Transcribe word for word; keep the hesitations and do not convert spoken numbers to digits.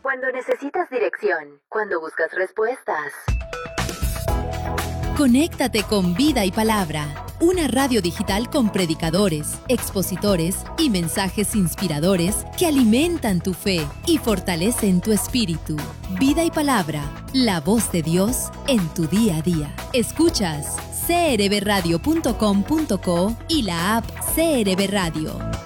Cuando necesitas dirección, cuando buscas respuestas. Conéctate con Vida y Palabra, una radio digital con predicadores, expositores y mensajes inspiradores que alimentan tu fe y fortalecen tu espíritu. Vida y Palabra, la voz de Dios en tu día a día. Escuchas c r b radio punto com punto co y la app C R B Radio.